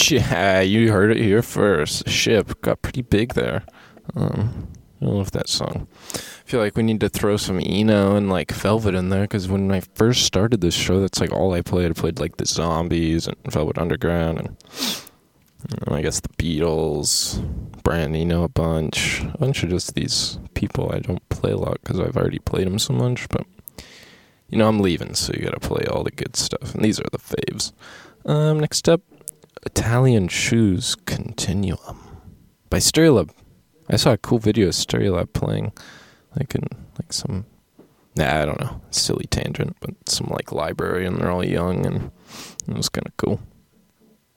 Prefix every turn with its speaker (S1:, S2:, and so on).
S1: Yeah, you heard it here first. Ship got pretty big there. I love that song. I feel like we need to throw some Eno and like Velvet in there, because when I first started this show, that's like all I played. I played like the Zombies and Velvet Underground and I guess the Beatles, Brian Eno, a bunch of just these people I don't play a lot because I've already played them so much. But I'm leaving, so you gotta play all the good stuff, and these are the faves. Next up, Italian Shoes Continuum by Stereolab. I saw a cool video of Stereolab playing, like in like some, I don't know, silly tangent, but some like library, and they're all young, and it was kind of cool.